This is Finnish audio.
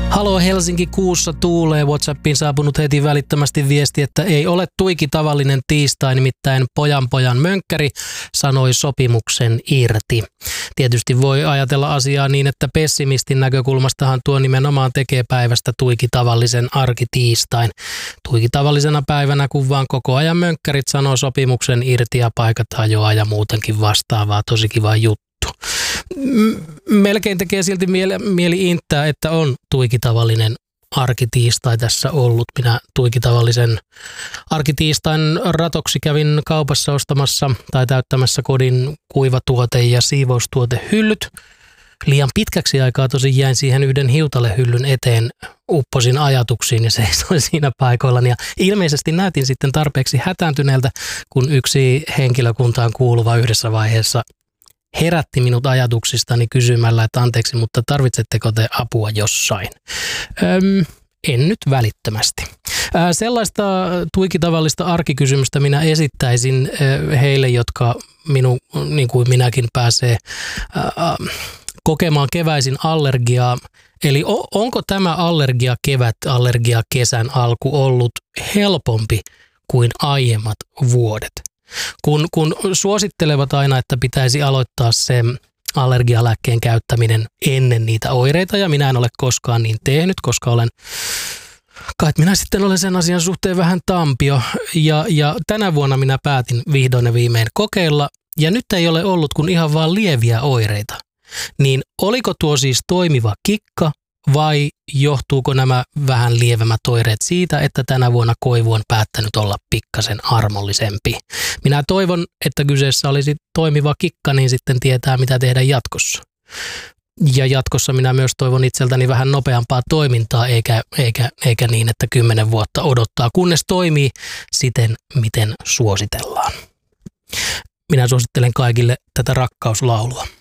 Halo Helsinki, kuussa tuulee. WhatsAppiin saapunut heti välittömästi viesti, että ei ole tuiki tavallinen tiistai, nimittäin pojan mönkkäri sanoi sopimuksen irti. Tietysti voi ajatella asiaa niin, että pessimistin näkökulmastahan tuo nimenomaan tekee päivästä tuiki tavallisen arkitiistain. Tuiki tavallisena päivänä, kun vaan koko ajan mönkkärit sanoo sopimuksen irti ja paikat hajoaa ja muutenkin vastaavaa. Tosi kiva juttu. Melkein tekee silti mieli inttää, että on tuikitavallinen arkitiistai tässä ollut. Minä tuikitavallisen arkitiistain ratoksi kävin kaupassa ostamassa tai täyttämässä kodin kuivatuote- ja siivoustuotehyllyt. Liian pitkäksi aikaa tosin jäin siihen yhden hiutalehyllyn eteen, upposin ajatuksiin ja seisoin siinä paikoillani. Ja ilmeisesti näytin sitten tarpeeksi hätääntyneeltä, kun yksi henkilökuntaan kuuluva yhdessä vaiheessa herätti minut ajatuksistani kysymällä, että anteeksi, mutta tarvitsetteko te apua jossain? En nyt välittömästi. Sellaista tuikitavallista arkikysymystä minä esittäisin heille, jotka niin kuin minäkin pääsee kokemaan keväisin allergiaa. Eli onko tämä allergia kesän alku ollut helpompi kuin aiemmat vuodet? Kun suosittelevat aina, että pitäisi aloittaa se allergialääkkeen käyttäminen ennen niitä oireita, ja minä en ole koskaan niin tehnyt, koska minä sitten olen sen asian suhteen vähän tampio, ja tänä vuonna minä päätin vihdoin ja viimein kokeilla, ja nyt ei ole ollut kuin ihan vaan lieviä oireita. Niin oliko tuo siis toimiva kikka, vai johtuuko nämä vähän lievemmät oireet siitä, että tänä vuonna koivu on päättänyt olla pikkasen armollisempi? Minä toivon, että kyseessä olisi toimiva kikka, niin sitten tietää, mitä tehdä jatkossa. Ja jatkossa minä myös toivon itseltäni vähän nopeampaa toimintaa, eikä niin, että 10 vuotta odottaa, kunnes toimii siten, miten suositellaan. Minä suosittelen kaikille tätä rakkauslaulua.